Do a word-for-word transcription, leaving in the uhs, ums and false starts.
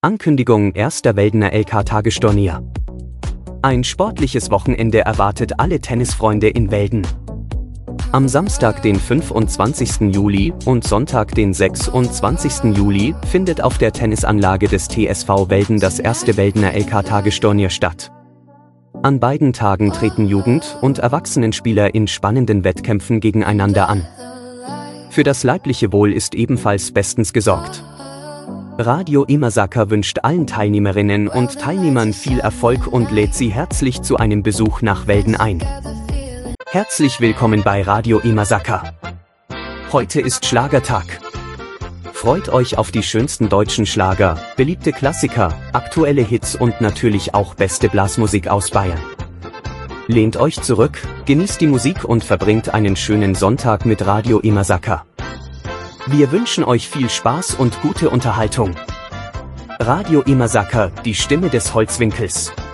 Ankündigung erster Weldener L K-Tagesturnier. Ein sportliches Wochenende erwartet alle Tennisfreunde in Welden. Am Samstag, den fünfundzwanzigsten Juli und Sonntag, den sechsundzwanzigsten Juli, findet auf der Tennisanlage des T S V Welden das erste Weldener L K-Tagesturnier statt. An beiden Tagen treten Jugend- und Erwachsenenspieler in spannenden Wettkämpfen gegeneinander an. Für das leibliche Wohl ist ebenfalls bestens gesorgt. Radio Imasaka wünscht allen Teilnehmerinnen und Teilnehmern viel Erfolg und lädt sie herzlich zu einem Besuch nach Welden ein. Herzlich willkommen bei Radio Imasaka. Heute ist Schlagertag. Freut euch auf die schönsten deutschen Schlager, beliebte Klassiker, aktuelle Hits und natürlich auch beste Blasmusik aus Bayern. Lehnt euch zurück, genießt die Musik und verbringt einen schönen Sonntag mit Radio Imasaka. Wir wünschen euch viel Spaß und gute Unterhaltung. Radio Imasaka, die Stimme des Holzwinkels.